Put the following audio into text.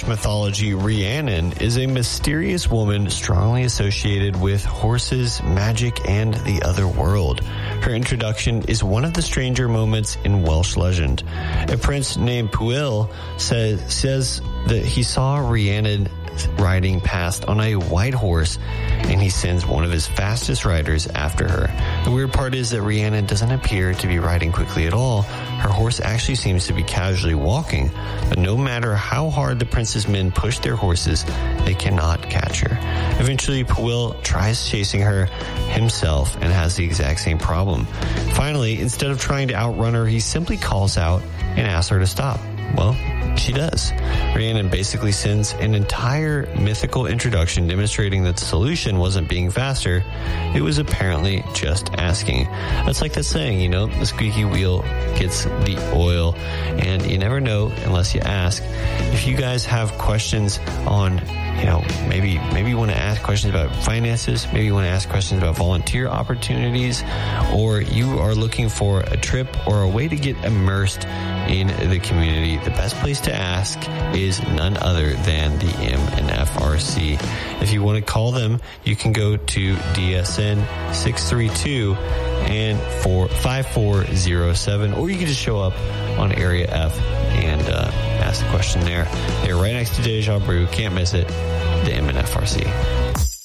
Welsh mythology, Rhiannon is a mysterious woman strongly associated with horses, magic, and the other world. Her introduction is one of the stranger moments in Welsh legend. A prince named Pwyll says that he saw Rhiannon riding past on a white horse, and he sends one of his fastest riders after her. The weird part is that Rhiannon doesn't appear to be riding quickly at all. Her horse actually seems to be casually walking, but no matter how hard the prince's men push their horses, they cannot catch her. Eventually, Pwyll tries chasing her himself and has the exact same problem. Finally, instead of trying to outrun her, he simply calls out and asks her to stop. Well, she does. Rhiannon basically sends an entire mythical introduction demonstrating that the solution wasn't being faster. It was apparently just asking. That's like that saying, the squeaky wheel gets the oil, and you never know unless you ask. If you guys have questions on maybe you want to ask questions about finances, maybe you want to ask questions about volunteer opportunities, or you are looking for a trip or a way to get immersed in the community, the best place to ask is none other than the MNFRC. If you want to call them, you can go to DSN 632 and 5407, or you can just show up on Area F and ask the question there. They're right next to Deja Brew. Can't miss it. The MNFRC.